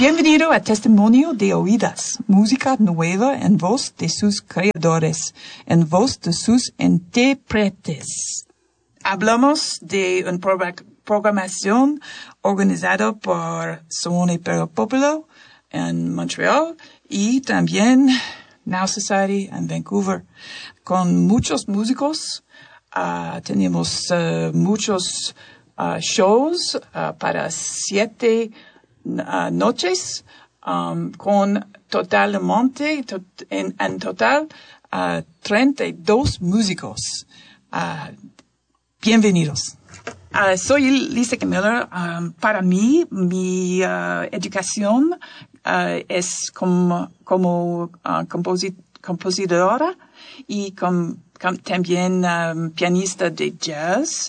Bienvenido a Testimonio de Oídas, música nueva en voz de sus creadores, en voz de sus intérpretes. Hablamos de una programación organizada por Son y Popolo en Montreal y también Now Society en Vancouver, con muchos músicos. Tenemos muchos shows para 7 noches, con totalmente, en total, 32 músicos. Bienvenidos. Soy Lisa Miller. Para mí, mi educación es como compositora y también pianista de jazz.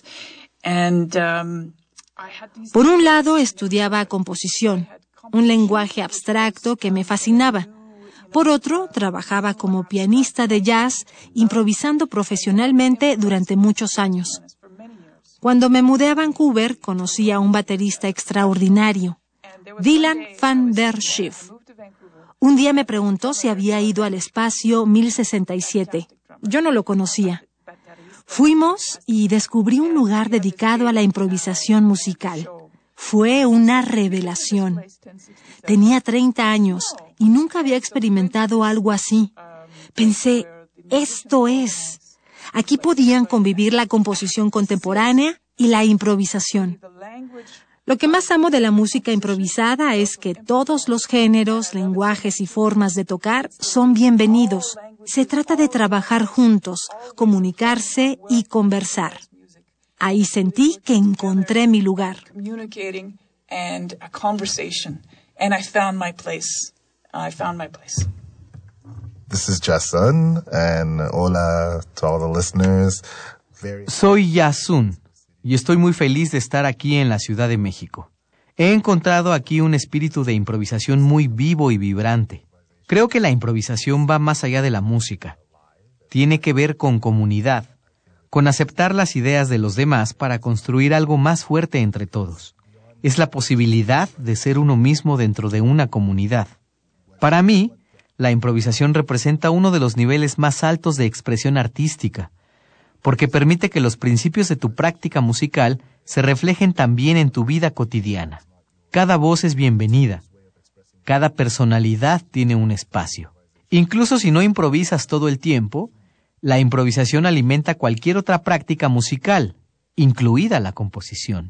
Por un lado, estudiaba composición, un lenguaje abstracto que me fascinaba. Por otro, trabajaba como pianista de jazz, improvisando profesionalmente durante muchos años. Cuando me mudé a Vancouver, conocí a un baterista extraordinario, Dylan van der Schiff. Un día me preguntó si había ido al espacio 1067. Yo no lo conocía. Fuimos y descubrí un lugar dedicado a la improvisación musical. Fue una revelación. Tenía 30 años y nunca había experimentado algo así. Pensé, esto es. Aquí podían convivir la composición contemporánea y la improvisación. Lo que más amo de la música improvisada es que todos los géneros, lenguajes y formas de tocar son bienvenidos. Se trata de trabajar juntos, comunicarse y conversar. Ahí sentí que encontré mi lugar. This is Jason, and hola to all the listeners. Soy Yasun y estoy muy feliz de estar aquí en la Ciudad de México. He encontrado aquí un espíritu de improvisación muy vivo y vibrante. Creo que la improvisación va más allá de la música. Tiene que ver con comunidad, con aceptar las ideas de los demás para construir algo más fuerte entre todos. Es la posibilidad de ser uno mismo dentro de una comunidad. Para mí, la improvisación representa uno de los niveles más altos de expresión artística, porque permite que los principios de tu práctica musical se reflejen también en tu vida cotidiana. Cada voz es bienvenida. Cada personalidad tiene un espacio. Incluso si no improvisas todo el tiempo, la improvisación alimenta cualquier otra práctica musical, incluida la composición.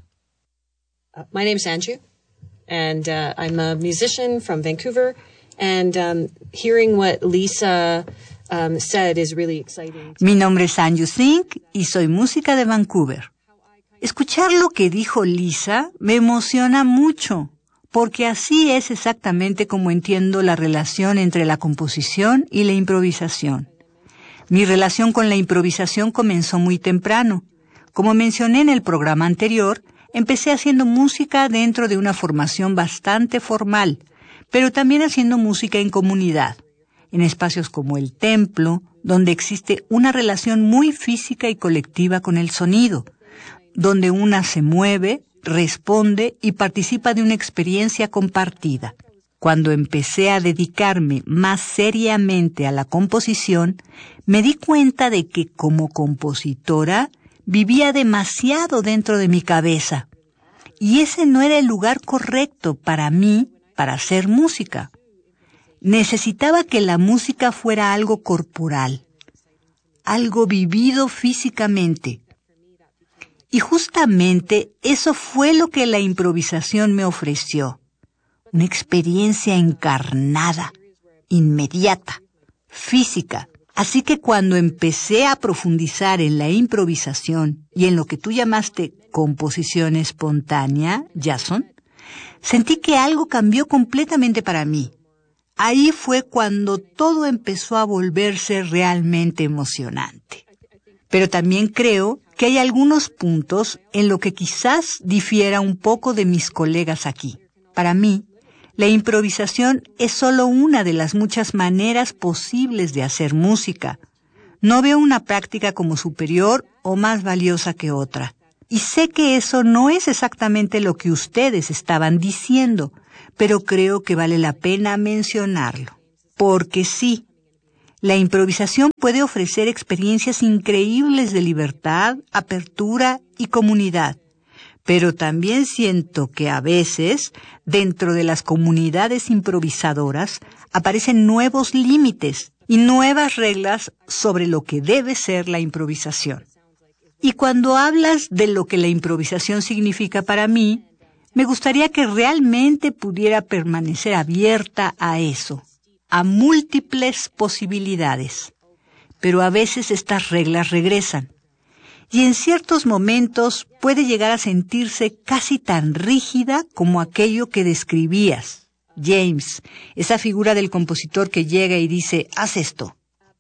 My name's Anju, and I'm a musician from Vancouver, and hearing what Lisa said is really exciting. Mi nombre es Anju Singh y soy música de Vancouver. Escuchar lo que dijo Lisa me emociona mucho, porque así es exactamente como entiendo la relación entre la composición y la improvisación. Mi relación con la improvisación comenzó muy temprano. Como mencioné en el programa anterior, empecé haciendo música dentro de una formación bastante formal, pero también haciendo música en comunidad, en espacios como el templo, donde existe una relación muy física y colectiva con el sonido, donde una se mueve, responde y participa de una experiencia compartida. Cuando empecé a dedicarme más seriamente a la composición, me di cuenta de que como compositora vivía demasiado dentro de mi cabeza. Y ese no era el lugar correcto para mí para hacer música. Necesitaba que la música fuera algo corporal, algo vivido físicamente. Y justamente eso fue lo que la improvisación me ofreció. Una experiencia encarnada, inmediata, física. Así que cuando empecé a profundizar en la improvisación y en lo que tú llamaste composición espontánea, Jason, sentí que algo cambió completamente para mí. Ahí fue cuando todo empezó a volverse realmente emocionante. Pero también creo que hay algunos puntos en lo que quizás difiera un poco de mis colegas aquí. Para mí, la improvisación es solo una de las muchas maneras posibles de hacer música. No veo una práctica como superior o más valiosa que otra. Y sé que eso no es exactamente lo que ustedes estaban diciendo, pero creo que vale la pena mencionarlo. Porque sí, la improvisación puede ofrecer experiencias increíbles de libertad, apertura y comunidad. Pero también siento que a veces, dentro de las comunidades improvisadoras, aparecen nuevos límites y nuevas reglas sobre lo que debe ser la improvisación. Y cuando hablas de lo que la improvisación significa para mí, me gustaría que realmente pudiera permanecer abierta a eso, a múltiples posibilidades. Pero a veces estas reglas regresan. Y en ciertos momentos puede llegar a sentirse casi tan rígida como aquello que describías, James, esa figura del compositor que llega y dice, haz esto.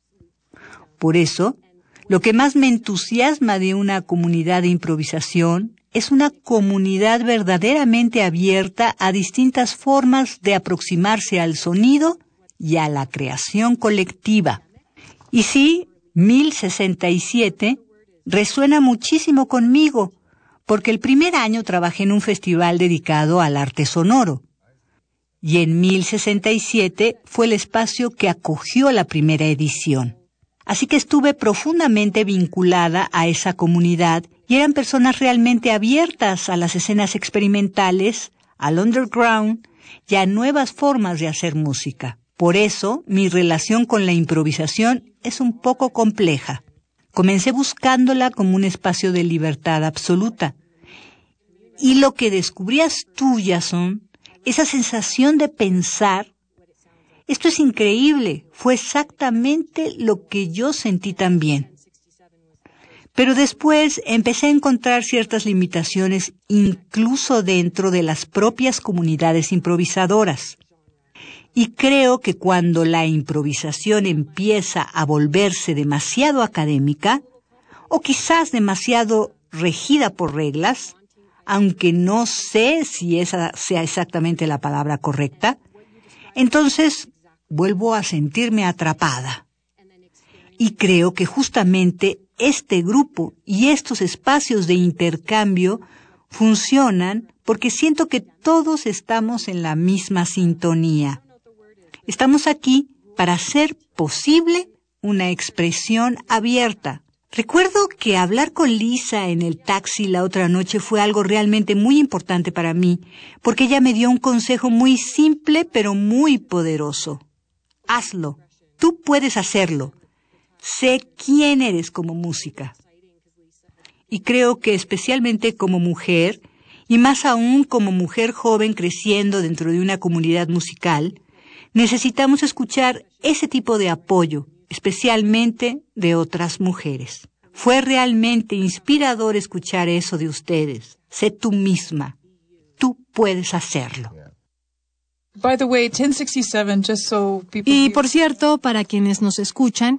Por eso, lo que más me entusiasma de una comunidad de improvisación es una comunidad verdaderamente abierta a distintas formas de aproximarse al sonido y a la creación colectiva. Y sí, 1067 resuena muchísimo conmigo, porque el primer año trabajé en un festival dedicado al arte sonoro. Y en 1067 fue el espacio que acogió la primera edición. Así que estuve profundamente vinculada a esa comunidad y eran personas realmente abiertas a las escenas experimentales, al underground y a nuevas formas de hacer música. Por eso, mi relación con la improvisación es un poco compleja. Comencé buscándola como un espacio de libertad absoluta. Y lo que descubrías tú, Jason, esa sensación de pensar, esto es increíble, fue exactamente lo que yo sentí también. Pero después empecé a encontrar ciertas limitaciones incluso dentro de las propias comunidades improvisadoras. Y creo que cuando la improvisación empieza a volverse demasiado académica, o quizás demasiado regida por reglas, aunque no sé si esa sea exactamente la palabra correcta, entonces vuelvo a sentirme atrapada. Y creo que justamente este grupo y estos espacios de intercambio funcionan porque siento que todos estamos en la misma sintonía. Estamos aquí para hacer posible una expresión abierta. Recuerdo que hablar con Lisa en el taxi la otra noche fue algo realmente muy importante para mí, porque ella me dio un consejo muy simple pero muy poderoso. Hazlo. Tú puedes hacerlo. Sé quién eres como música. Y creo que especialmente como mujer, y más aún como mujer joven creciendo dentro de una comunidad musical, necesitamos escuchar ese tipo de apoyo, especialmente de otras mujeres. Fue realmente inspirador escuchar eso de ustedes. Sé tú misma. Tú puedes hacerlo. By the way, 1067, just so people... Y por cierto, para quienes nos escuchan,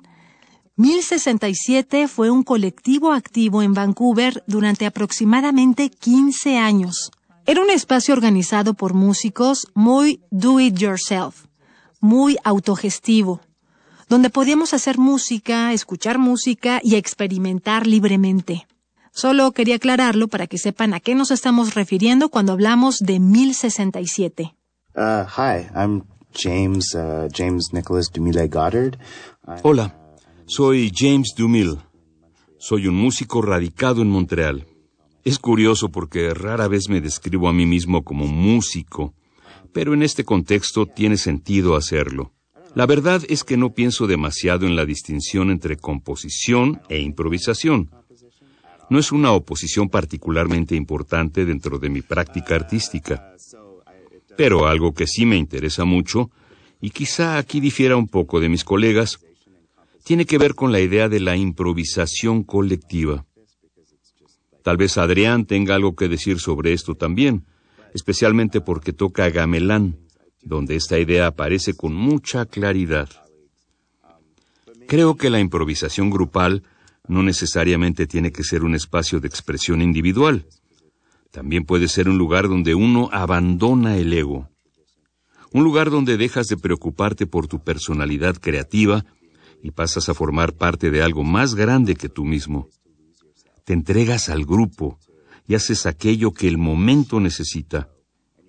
1067 fue un colectivo activo en Vancouver durante aproximadamente 15 años. Era un espacio organizado por músicos muy do-it-yourself, muy autogestivo, donde podíamos hacer música, escuchar música y experimentar libremente. Solo quería aclararlo para que sepan a qué nos estamos refiriendo cuando hablamos de 1067. Hi, I'm James Nicholas Dumile Goddard. Hola, soy James Dumile. Soy un músico radicado en Montreal. Es curioso porque rara vez me describo a mí mismo como músico, pero en este contexto tiene sentido hacerlo. La verdad es que no pienso demasiado en la distinción entre composición e improvisación. No es una oposición particularmente importante dentro de mi práctica artística. Pero algo que sí me interesa mucho, y quizá aquí difiera un poco de mis colegas, tiene que ver con la idea de la improvisación colectiva. Tal vez Adrián tenga algo que decir sobre esto también, especialmente porque toca gamelán, donde esta idea aparece con mucha claridad. Creo que la improvisación grupal no necesariamente tiene que ser un espacio de expresión individual. También puede ser un lugar donde uno abandona el ego. Un lugar donde dejas de preocuparte por tu personalidad creativa y pasas a formar parte de algo más grande que tú mismo. Te entregas al grupo y haces aquello que el momento necesita.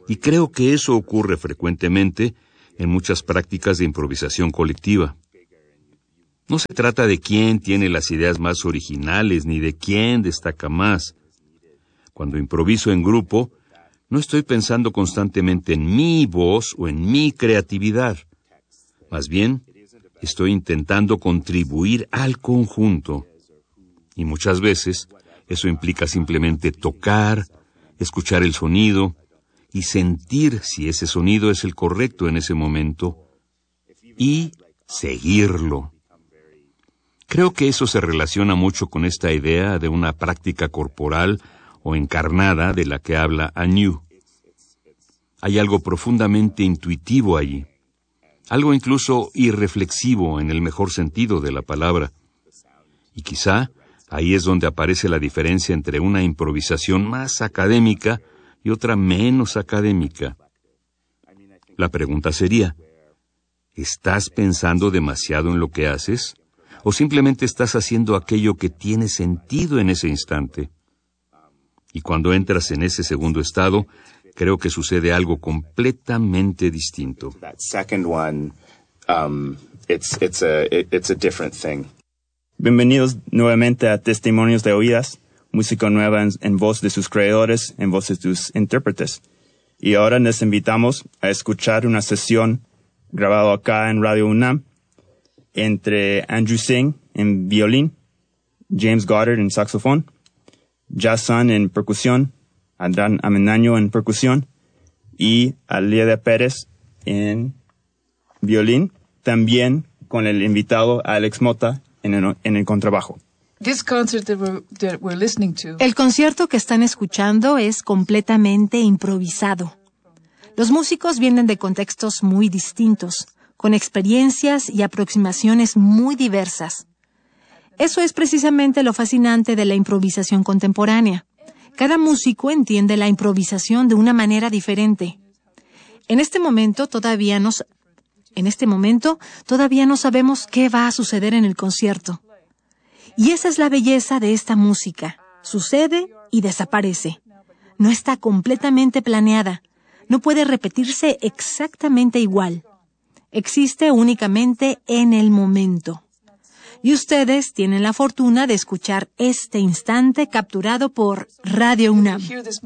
Y creo que eso ocurre frecuentemente en muchas prácticas de improvisación colectiva. No se trata de quién tiene las ideas más originales ni de quién destaca más. Cuando improviso en grupo, no estoy pensando constantemente en mi voz o en mi creatividad. Más bien, estoy intentando contribuir al conjunto. Y muchas veces, eso implica simplemente tocar, escuchar el sonido y sentir si ese sonido es el correcto en ese momento y seguirlo. Creo que eso se relaciona mucho con esta idea de una práctica corporal o encarnada de la que habla Agnew. Hay algo profundamente intuitivo allí, algo incluso irreflexivo en el mejor sentido de la palabra. Y quizá ahí es donde aparece la diferencia entre una improvisación más académica y otra menos académica. La pregunta sería, ¿estás pensando demasiado en lo que haces? ¿O simplemente estás haciendo aquello que tiene sentido en ese instante? Y cuando entras en ese segundo estado, creo que sucede algo completamente distinto. That second one, it's a different thing. Bienvenidos nuevamente a Testimonios de Oídas, música nueva en voz de sus creadores, en voz de sus intérpretes. Y ahora les invitamos a escuchar una sesión grabada acá en Radio UNAM entre Andrew Singh en violín, James Goddard en saxofón, Jason en percusión, Adán Amenaño en percusión y Alieda Pérez en violín, también con el invitado Alex Mota en el contrabajo. El concierto que están escuchando es completamente improvisado. Los músicos vienen de contextos muy distintos, con experiencias y aproximaciones muy diversas. Eso es precisamente lo fascinante de la improvisación contemporánea. Cada músico entiende la improvisación de una manera diferente. En este momento todavía no sabemos qué va a suceder en el concierto. Y esa es la belleza de esta música. Sucede y desaparece. No está completamente planeada. No puede repetirse exactamente igual. Existe únicamente en el momento. Y ustedes tienen la fortuna de escuchar este instante capturado por Radio UNAM.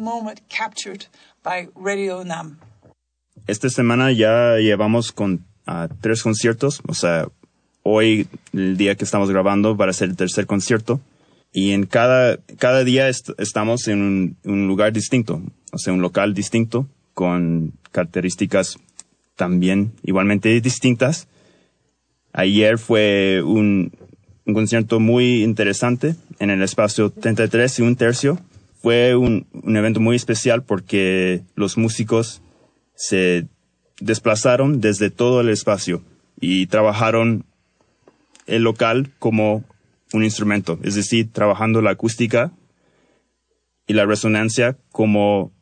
Esta semana ya llevamos con 3 conciertos, o sea, hoy, el día que estamos grabando, va a ser el tercer concierto. Y en cada día estamos en un lugar distinto, o sea, un local distinto, con características también igualmente distintas. Ayer fue un concierto muy interesante en el espacio 33 y un tercio. Fue un evento muy especial porque los músicos se desplazaron desde todo el espacio y trabajaron el local como un instrumento, es decir, trabajando la acústica y la resonancia como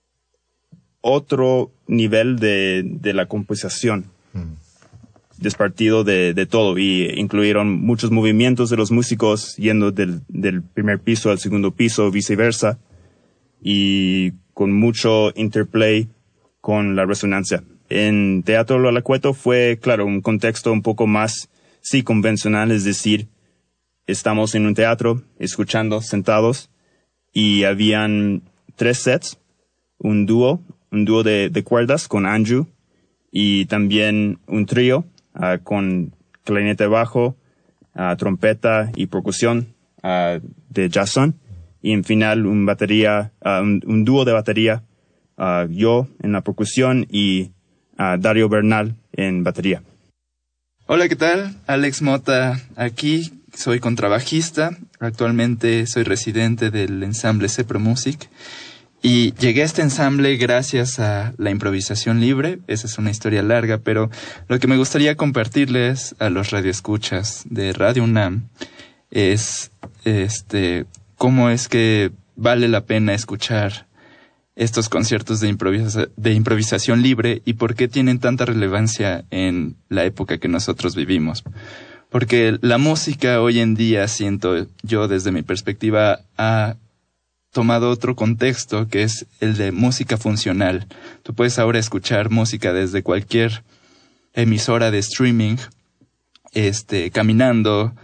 otro nivel de la composición, despartido de todo, y incluyeron muchos movimientos de los músicos yendo del primer piso al segundo piso, viceversa, y con mucho interplay con la resonancia. En Teatro Lalacueto fue, claro, un contexto un poco más, sí, convencional, es decir, estamos en un teatro, escuchando, sentados, y habían 3 sets, un dúo de cuerdas con Andrew, y también un trío con clarinete bajo, trompeta y percusión de Jason, y en final un dúo de batería, yo en la percusión y Dario Bernal en batería. Hola, ¿qué tal? Alex Mota aquí, soy contrabajista, actualmente soy residente del ensamble Cepro Music y llegué a este ensamble gracias a la improvisación libre. Esa es una historia larga, pero lo que me gustaría compartirles a los radioescuchas de Radio UNAM es cómo es que vale la pena escuchar estos conciertos de improvisación libre y por qué tienen tanta relevancia en la época que nosotros vivimos. Porque la música hoy en día, siento yo desde mi perspectiva, ha tomado otro contexto que es el de música funcional. Tú puedes ahora escuchar música desde cualquier emisora de streaming, caminando,